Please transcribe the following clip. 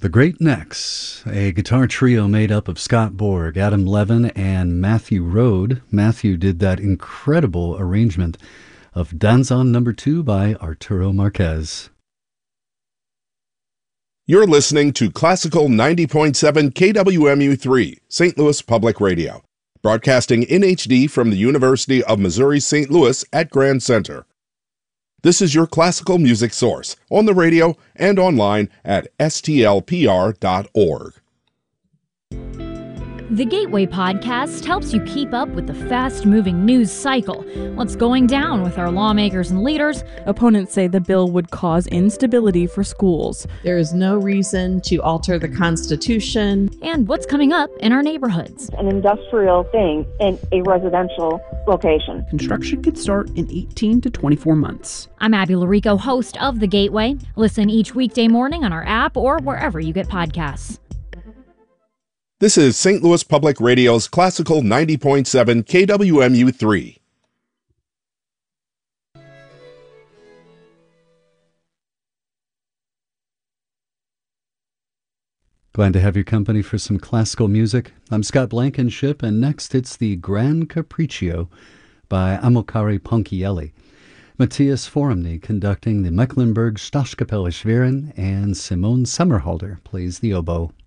The Great Necks, a guitar trio made up of Scott Borg, Adam Levin, and Matthew Rode. Matthew did that incredible arrangement of Danzon No. 2 by Arturo Marquez. You're listening to Classical 90.7 KWMU3, St. Louis Public Radio, broadcasting in HD from the University of Missouri St. Louis at Grand Center. This is your classical music source on the radio and online at stlpr.org. The Gateway Podcast helps you keep up with the fast-moving news cycle. What's going down with our lawmakers and leaders? Opponents say the bill would cause instability for schools. There is no reason to alter the Constitution. And what's coming up in our neighborhoods. An industrial thing in a residential location. Construction could start in 18 to 24 months. I'm Abby Larico, host of The Gateway. Listen each weekday morning on our app or wherever you get podcasts. This is St. Louis Public Radio's Classical 90.7 KWMU3. Glad to have your company for some classical music. I'm Scott Blankenship, and next it's the Gran Capriccio by Amilcare Ponchielli. Matthias Forumny conducting the Mecklenburg Staatskapelle Schwerin, and Simone Sommerhalder plays the oboe.